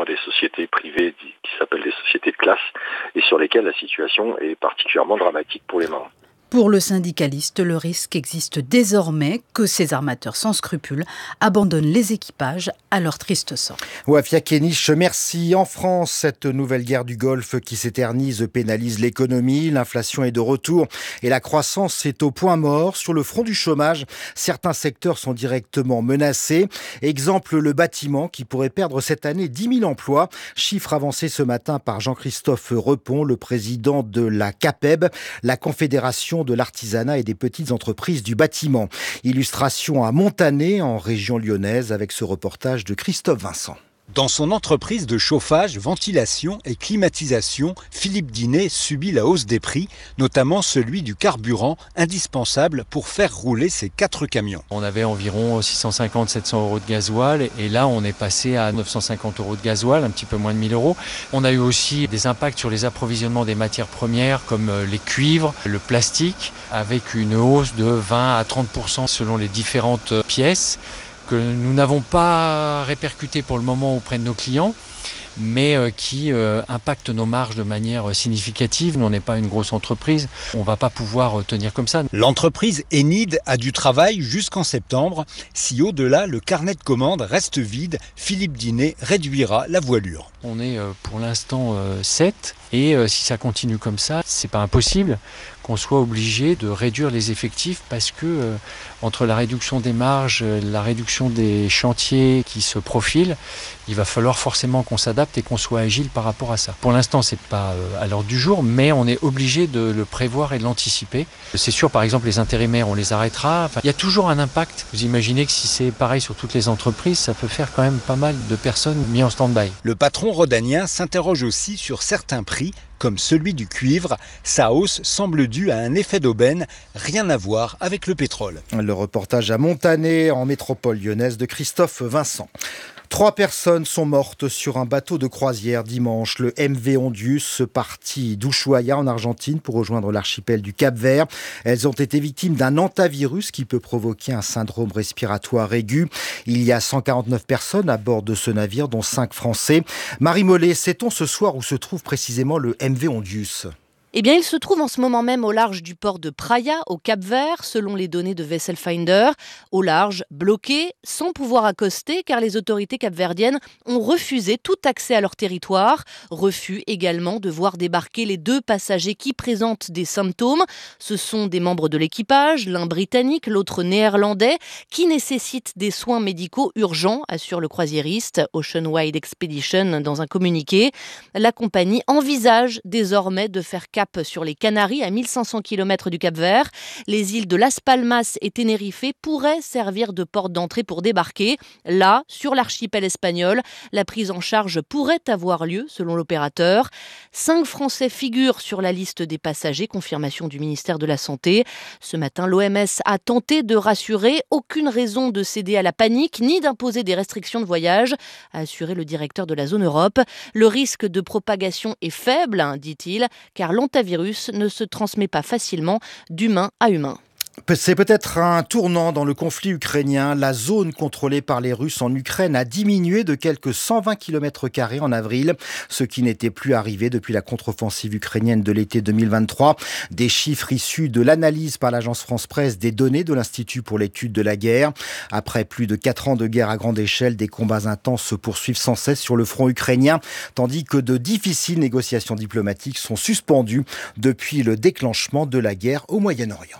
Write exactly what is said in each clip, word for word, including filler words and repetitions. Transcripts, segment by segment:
des sociétés privées qui s'appellent des sociétés de classe et sur lesquelles la situation est particulièrement dramatique pour les marins. Pour le syndicaliste, le risque existe désormais que ces armateurs sans scrupules abandonnent les équipages à leur triste sort. Wafia Kenich, merci. En France, cette nouvelle guerre du Golfe qui s'éternise pénalise l'économie. L'inflation est de retour et la croissance est au point mort. Sur le front du chômage, certains secteurs sont directement menacés. Exemple, le bâtiment qui pourrait perdre cette année dix mille emplois. Chiffre avancé ce matin par Jean-Christophe Repon, le président de la CAPEB, la Confédération de l'artisanat et des petites entreprises du bâtiment. Illustration à Montané, en région lyonnaise, avec ce reportage de Christophe Vincent. Dans son entreprise de chauffage, ventilation et climatisation, Philippe Dinet subit la hausse des prix, notamment celui du carburant, indispensable pour faire rouler ses quatre camions. On avait environ six cent cinquante à sept cents euros de gasoil et là on est passé à neuf cent cinquante euros de gasoil, un petit peu moins de mille euros. On a eu aussi des impacts sur les approvisionnements des matières premières comme les cuivres, le plastique, avec une hausse de vingt à trente pour cent selon les différentes pièces, que nous n'avons pas répercuté pour le moment auprès de nos clients, mais qui euh, impactent nos marges de manière significative. Nous, on n'est pas une grosse entreprise, on ne va pas pouvoir tenir comme ça. L'entreprise Enid a du travail jusqu'en septembre. Si au-delà, le carnet de commandes reste vide, Philippe Dinet réduira la voilure. On est euh, pour l'instant euh, sept et euh, si ça continue comme ça, c'est pas impossible qu'on soit obligé de réduire les effectifs parce que euh, entre la réduction des marges, la réduction des chantiers qui se profilent, il va falloir forcément qu'on s'adapte et qu'on soit agile par rapport à ça. Pour l'instant, c'est pas euh, à l'ordre du jour, mais on est obligé de le prévoir et de l'anticiper. C'est sûr, par exemple, les intérimaires, on les arrêtera. Enfin, il y a toujours un impact. Vous imaginez que si c'est pareil sur toutes les entreprises, ça peut faire quand même pas mal de personnes mises en stand-by. Le patron rhodanien s'interroge aussi sur certains prix, comme celui du cuivre. Sa hausse semble due à un effet d'aubaine, rien à voir avec le pétrole. Le reportage à Montané, en métropole lyonnaise, de Christophe Vincent. Trois personnes sont mortes sur un bateau de croisière dimanche. Le M V Ondius, parti d'Ushuaia en Argentine pour rejoindre l'archipel du Cap-Vert. Elles ont été victimes d'un hantavirus qui peut provoquer un syndrome respiratoire aigu. Il y a cent quarante-neuf personnes à bord de ce navire, dont cinq Français. Marie Mollet, sait-on ce soir où se trouve précisément le M V Ondius ? Eh bien, il se trouve en ce moment même au large du port de Praia, au Cap-Vert, selon les données de Vessel Finder. Au large, bloqué, sans pouvoir accoster, car les autorités capverdiennes ont refusé tout accès à leur territoire. Refus également de voir débarquer les deux passagers qui présentent des symptômes. Ce sont des membres de l'équipage, l'un britannique, l'autre néerlandais, qui nécessitent des soins médicaux urgents, assure le croisiériste Ocean Wide Expedition dans un communiqué. La compagnie envisage désormais de faire cap sur les Canaries, à mille cinq cents kilomètres du Cap-Vert. Les îles de Las Palmas et Tenerife pourraient servir de porte d'entrée pour débarquer. Là, sur l'archipel espagnol, la prise en charge pourrait avoir lieu, selon l'opérateur. Cinq Français figurent sur la liste des passagers, confirmation du ministère de la Santé. Ce matin, l'O M S a tenté de rassurer. Aucune raison de céder à la panique, ni d'imposer des restrictions de voyage, a assuré le directeur de la zone Europe. Le risque de propagation est faible, hein, dit-il, car l'hantavirus ne se transmet pas facilement d'humain à humain. C'est peut-être un tournant dans le conflit ukrainien. La zone contrôlée par les Russes en Ukraine a diminué de quelques cent vingt kilomètres carrés en avril, ce qui n'était plus arrivé depuis la contre-offensive ukrainienne de l'été deux mille vingt-trois. Des chiffres issus de l'analyse par l'agence France-Presse des données de l'Institut pour l'étude de la guerre. Après plus de quatre ans de guerre à grande échelle, des combats intenses se poursuivent sans cesse sur le front ukrainien, tandis que de difficiles négociations diplomatiques sont suspendues depuis le déclenchement de la guerre au Moyen-Orient.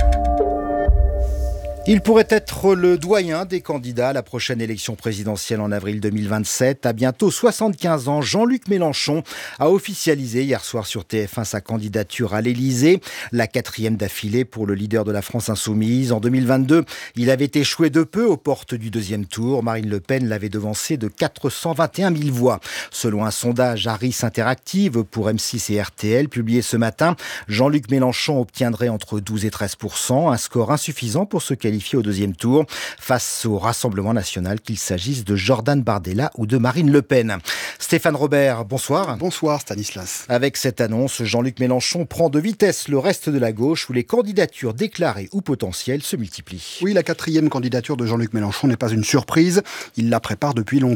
Il pourrait être le doyen des candidats à la prochaine élection présidentielle en avril deux mille vingt-sept. À bientôt soixante-quinze ans, Jean-Luc Mélenchon a officialisé hier soir sur T F un sa candidature à l'Élysée, la quatrième d'affilée pour le leader de la France insoumise. En deux mille vingt-deux, il avait échoué de peu aux portes du deuxième tour. Marine Le Pen l'avait devancé de quatre cent vingt et un mille voix. Selon un sondage Harris Interactive pour M six et R T L publié ce matin, Jean-Luc Mélenchon obtiendrait entre douze et treize pour cent, un score insuffisant pour se qualifier au deuxième tour face au Rassemblement national, qu'il s'agisse de Jordan Bardella ou de Marine Le Pen. Stéphane Robert, bonsoir. Bonsoir Stanislas. Avec cette annonce, Jean-Luc Mélenchon prend de vitesse le reste de la gauche où les candidatures déclarées ou potentielles se multiplient. Oui, la quatrième candidature de Jean-Luc Mélenchon n'est pas une surprise. Il la prépare depuis longtemps.